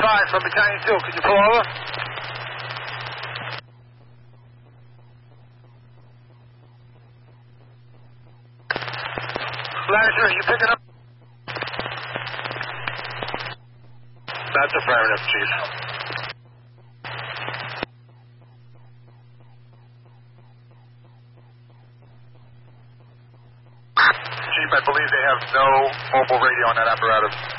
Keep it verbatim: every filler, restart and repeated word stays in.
five from Battalion two. Could you pull over? Ladder, are you picking up? That's affirmative, Chief. Chief, I believe they have no mobile radio on that apparatus.